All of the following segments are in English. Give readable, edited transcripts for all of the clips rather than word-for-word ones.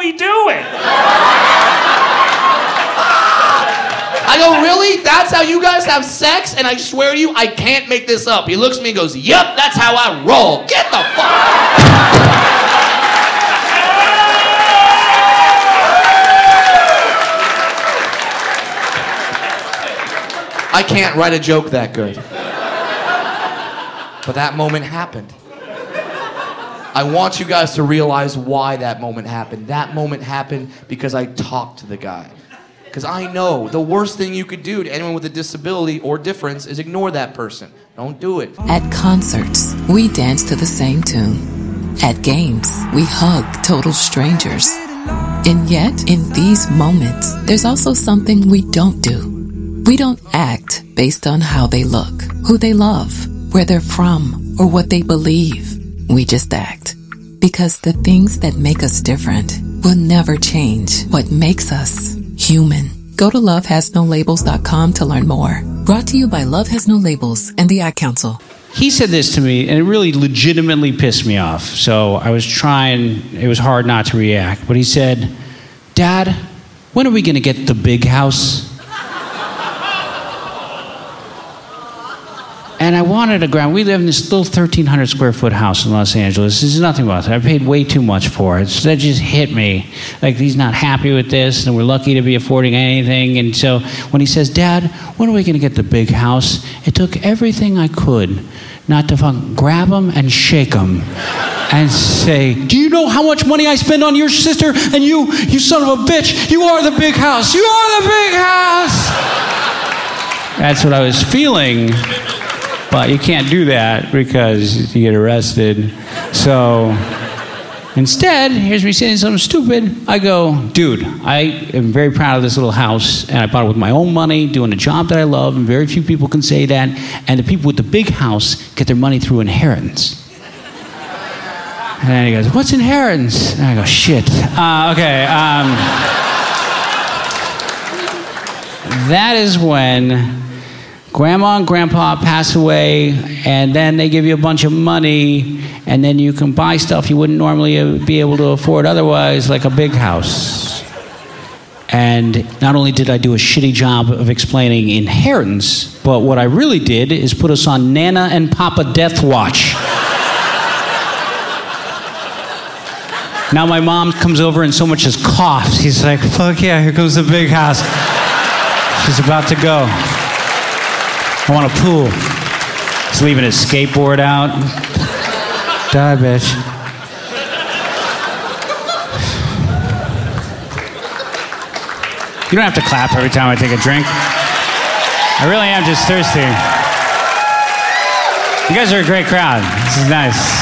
we do it. I go, really? That's how you guys have sex? And I swear to you, I can't make this up. He looks at me and goes, yup, that's how I roll. Get the fuck. I can't write a joke that good. But that moment happened. I want you guys to realize why that moment happened. That moment happened because I talked to the guy. Because I know the worst thing you could do to anyone with a disability or difference is ignore that person. Don't do it. At concerts, we dance to the same tune. At games, we hug total strangers. And yet, in these moments, there's also something we don't do. We don't act based on how they look, who they love, where they're from, or what they believe. We just act. Because the things that make us different will never change what makes us human. Go to lovehasnolabels.com to learn more. Brought to you by Love Has No Labels and the Ad Council. He said this to me, and it really legitimately pissed me off. So I was trying, it was hard not to react. But he said, Dad, when are we going to get the big house? And I wanted to grab, we live in this little 1,300 square foot house in Los Angeles. There's nothing about it. I paid way too much for it. So that just hit me. Like, he's not happy with this, and we're lucky to be affording anything. And so when he says, Dad, when are we going to get the big house? It took everything I could not to fucking grab him and shake him and say, do you know how much money I spend on your sister? And you son of a bitch, you are the big house. You are the big house. That's what I was feeling. But you can't do that because you get arrested. So instead, here's me saying something stupid. I go, dude, I am very proud of this little house, and I bought it with my own money, doing a job that I love, and very few people can say that. And the people with the big house get their money through inheritance. And then he goes, what's inheritance? And I go, shit. That is when Grandma and Grandpa pass away, and then they give you a bunch of money, and then you can buy stuff you wouldn't normally be able to afford otherwise, like a big house. And not only did I do a shitty job of explaining inheritance, but what I really did is put us on Nana and Papa Death Watch. Now my mom comes over and so much as coughs. He's like, fuck yeah, here goes the big house. She's about to go. I want a pool. He's leaving his skateboard out. Die, bitch. You don't have to clap every time I take a drink. I really am just thirsty. You guys are a great crowd. This is nice.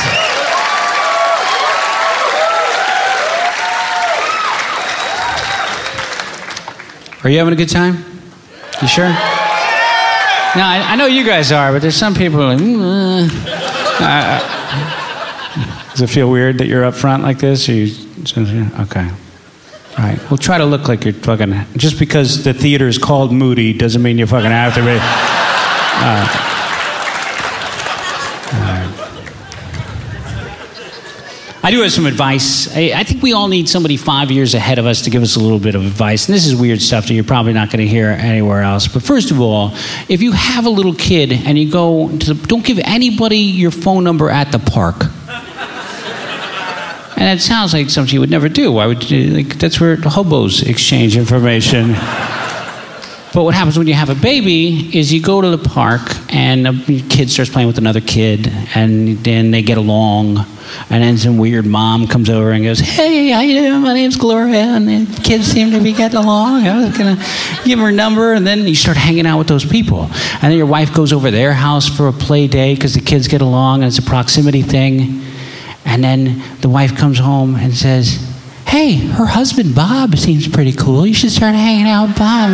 Are you having a good time? You sure? No, I know you guys are, but there's some people who are like, Does it feel weird that you're up front like this? Or okay. All right. We'll try to look like you're fucking... Just because the theater is called Moody doesn't mean you fucking have to be... All right. I do have some advice. I think we all need somebody 5 years ahead of us to give us a little bit of advice. And this is weird stuff that you're probably not going to hear anywhere else. But first of all, if you have a little kid and you go to don't give anybody your phone number at the park. And it sounds like something you would never do. Why would you, like, that's where hobos exchange information. But what happens when you have a baby is you go to the park and a kid starts playing with another kid, and then they get along. And then some weird mom comes over and goes, hey, how you doing? My name's Gloria. And the kids seem to be getting along. I was going to give her number. And then you start hanging out with those people. And then your wife goes over their house for a play day because the kids get along and it's a proximity thing. And then the wife comes home and says, hey, her husband Bob seems pretty cool. You should start hanging out with Bob.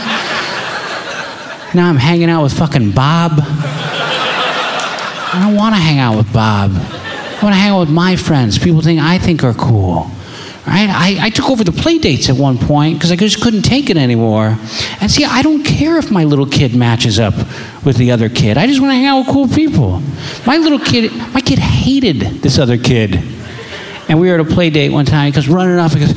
Now I'm hanging out with fucking Bob. I don't want to hang out with Bob. I want to hang out with my friends, people I think are cool. Right? I took over the play dates at one point because I just couldn't take it anymore. And see, I don't care if my little kid matches up with the other kid. I just want to hang out with cool people. My kid hated this other kid. And we were at a play date one time. He goes running up and goes,